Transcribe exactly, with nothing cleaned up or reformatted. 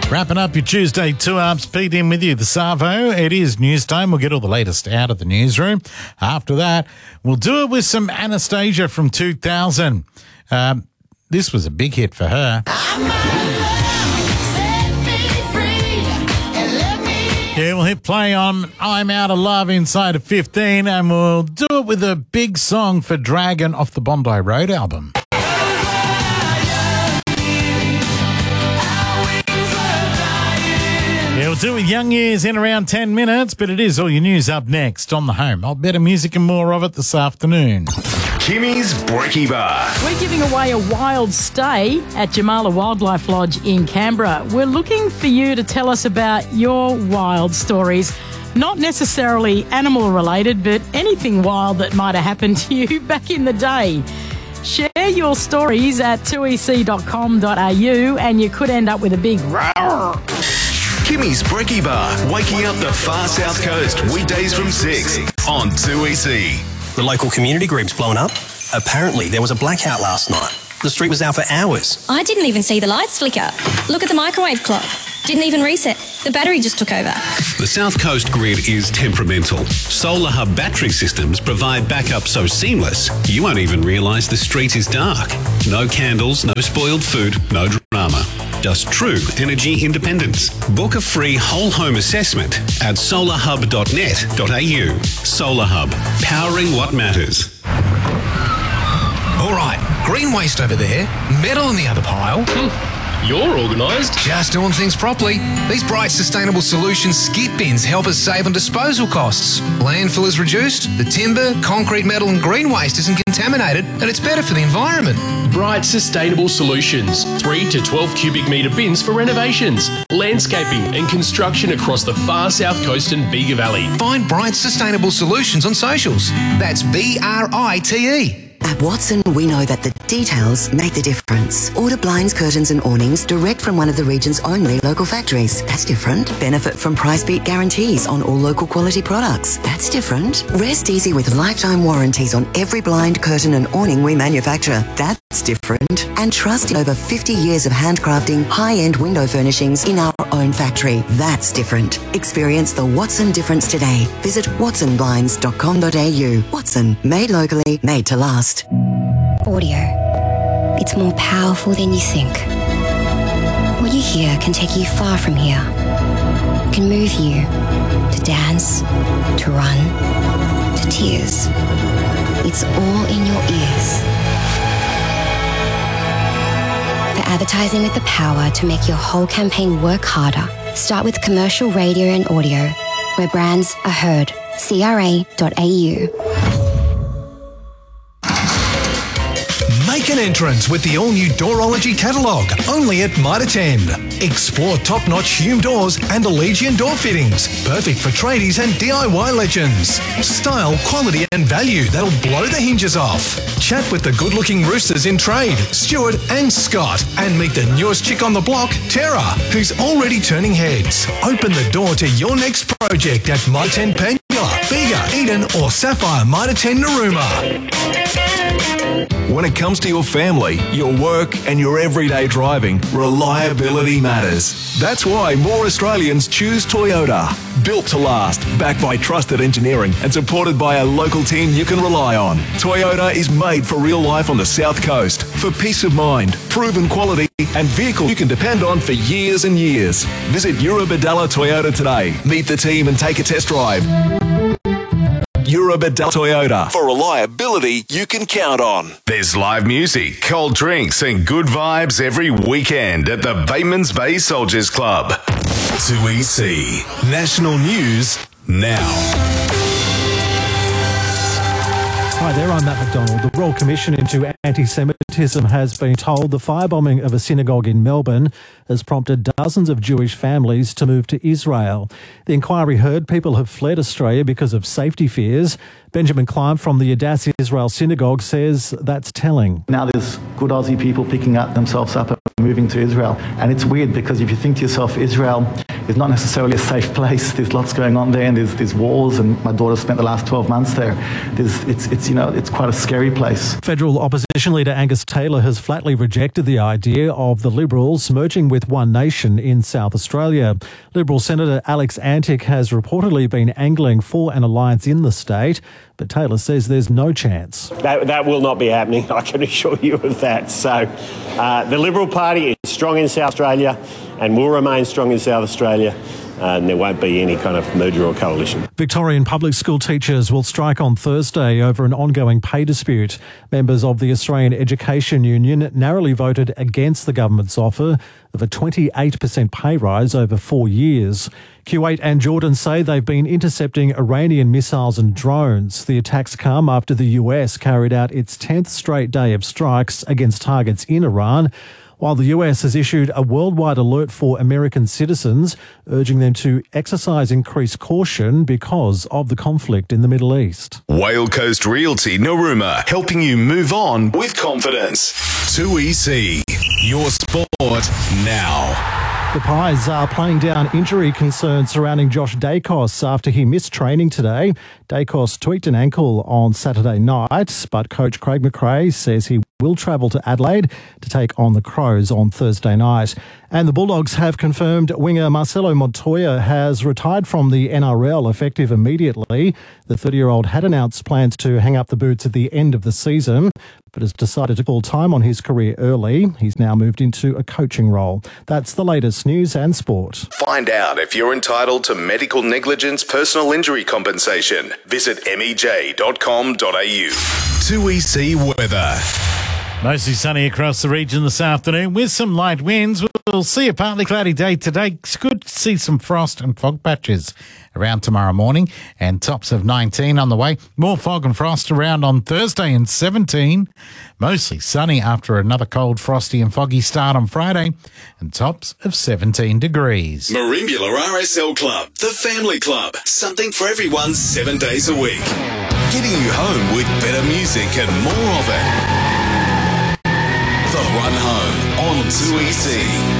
Wrapping up your Tuesday two-ups, Pete in with you, the Savo. It is news time. We'll get all the latest out of the newsroom. After that, we'll do it with some Anastasia from two thousand. Um, this was a big hit for her. Yeah, we'll hit play on I'm Out of Love inside of fifteen, and we'll do it with a big song for Dragon off the Bondi Road album. Yeah, we'll do it with Young Years in around ten minutes, but it is all your news up next on The Home. I'll better music and more of it this afternoon. Kimmy's Brekkie Bar. We're giving away a wild stay at Jamala Wildlife Lodge in Canberra. We're looking for you to tell us about your wild stories. Not necessarily animal related, but anything wild that might have happened to you back in the day. Share your stories at two e c dot com dot a u and you could end up with a big roar. Kimmy's Brekkie Bar, waking up the far south coast, weekdays from six on two E C. The local community group's blown up. Apparently, there was a blackout last night. The street was out for hours. I didn't even see the lights flicker. Look at the microwave clock. Didn't even reset. The battery just took over. The South Coast grid is temperamental. Solar Hub battery systems provide backup so seamless, you won't even realise the street is dark. No candles, no spoiled food, no drama. Just true energy independence. Book a free whole home assessment at solar hub dot net dot a u. Solar Hub, powering what matters. All right, green waste over there, metal in the other pile. Hmm. You're organised. Just doing things properly. These Bright Sustainable Solutions skip bins help us save on disposal costs. Landfill is reduced, the timber, concrete, metal and green waste isn't contaminated, and it's better for the environment. Bright Sustainable Solutions. three to twelve cubic metre bins for renovations, landscaping and construction across the far south coast and Bega Valley. Find Bright Sustainable Solutions on socials. That's B R I T E. At Watson, we know that the details make the difference. Order blinds, curtains and awnings direct from one of the region's only local factories. That's different. Benefit from price beat guarantees on all local quality products. That's different. Rest easy with lifetime warranties on every blind, curtain and awning we manufacture. That's different. And trust in over fifty years of handcrafting high-end window furnishings in our own factory. That's different. Experience the Watson difference today. Visit watson blinds dot com dot a u. Watson, made locally, made to last. Audio. It's more powerful than you think. What you hear can take you far from here. It can move you to dance, to run, to tears. It's all in your ears. For advertising with the power to make your whole campaign work harder, start with commercial radio and audio, where brands are heard. C R A dot a u. Make an entrance with the all-new Doorology catalogue, only at Mitre ten. Explore top-notch Hume doors and Allegiant door fittings, perfect for tradies and D I Y legends. Style, quality and value that'll blow the hinges off. Chat with the good-looking roosters in trade, Stuart and Scott, and meet the newest chick on the block, Tara, who's already turning heads. Open the door to your next project at Mitre ten Penula, Bega, Eden or Sapphire Mitre ten Narooma. When it comes to your family, your work and your everyday driving, reliability matters. That's why more Australians choose Toyota. Built to last, backed by trusted engineering and supported by a local team you can rely on. Toyota is made for real life on the South Coast, for peace of mind, proven quality and vehicles you can depend on for years and years. Visit Eurobadella Toyota today. Meet the team and take a test drive. Eurobadella Toyota, for reliability you can count on. There's live music, cold drinks and good vibes every weekend at the Batemans Bay Soldiers Club. two E C National News now. Hi there, I'm Matt McDonald. The Royal Commission into Anti-Semitism has been told the firebombing of a synagogue in Melbourne has prompted dozens of Jewish families to move to Israel. The inquiry heard people have fled Australia because of safety fears. Benjamin Klein from the Adass Israel Synagogue says that's telling. Now there's good Aussie people picking up themselves up and moving to Israel. And it's weird because if you think to yourself, Israel is not necessarily a safe place. There's lots going on there, and there's, there's wars, and my daughter spent the last twelve months there. There's, it's, it's, you know, it's quite a scary place. Federal opposition leader Angus Taylor has flatly rejected the idea of the Liberals merging with One Nation in South Australia. Liberal Senator Alex Antic has reportedly been angling for an alliance in the state, but Taylor says there's no chance. That, that will not be happening, I can assure you of that. So uh, the Liberal Party is strong in South Australia and will remain strong in South Australia. Uh, and there won't be any kind of merger or coalition. Victorian public school teachers will strike on Thursday over an ongoing pay dispute. Members of the Australian Education Union narrowly voted against the government's offer of a twenty-eight percent pay rise over four years. Kuwait and Jordan say they've been intercepting Iranian missiles and drones. The attacks come after the U S carried out its tenth straight day of strikes against targets in Iran, while the U S has issued a worldwide alert for American citizens, urging them to exercise increased caution because of the conflict in the Middle East. Whale Coast Realty Narooma, helping you move on with confidence. two E C, your sport now. The Pies are playing down injury concerns surrounding Josh Dacos after he missed training today. Dacos tweaked an ankle on Saturday night, but coach Craig McRae says he will travel to Adelaide to take on the Crows on Thursday night. And the Bulldogs have confirmed winger Marcelo Montoya has retired from the N R L effective immediately. The thirty-year-old had announced plans to hang up the boots at the end of the season, but has decided to call time on his career early. He's now moved into a coaching role. That's the latest news and sport. Find out if you're entitled to medical negligence personal injury compensation. Visit m e j dot com dot a u. two E C weather. Mostly sunny across the region this afternoon with some light winds. We'll see a partly cloudy day today. It's good to see some frost and fog patches around tomorrow morning and tops of nineteen on the way. More fog and frost around on Thursday and seventeen. Mostly sunny after another cold, frosty and foggy start on Friday and tops of seventeen degrees. Marimbula R S L Club, the family club. Something for everyone seven days a week. Getting you home with better music and more of it. The Run Home on two E C.